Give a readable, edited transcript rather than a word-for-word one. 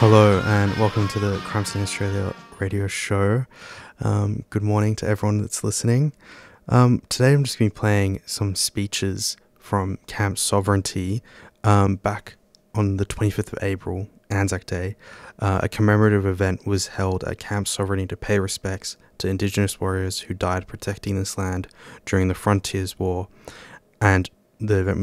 Hello and welcome to the Crime Scene Australia radio show. Good morning to everyone that's listening. Today I'm just going to be playing some speeches from Camp Sovereignty back on the 25th of April, Anzac Day. A commemorative event was held at Camp Sovereignty to pay respects to Indigenous warriors who died protecting this land during the Frontiers War, and the event